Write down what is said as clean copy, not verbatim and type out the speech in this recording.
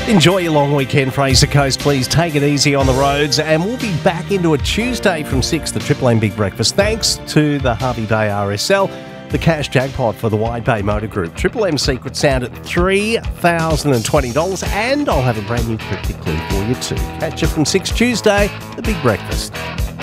Enjoy your long weekend, Fraser Coast. Please take it easy on the roads, and we'll be back into a Tuesday from 6, the Triple M Big Breakfast. Thanks to the Harvey Day RSL, the cash jackpot for the Wide Bay Motor Group. Triple M Secret Sound at $3,020, and I'll have a brand new cryptic clue for you too. Catch you from 6 Tuesday, the Big Breakfast.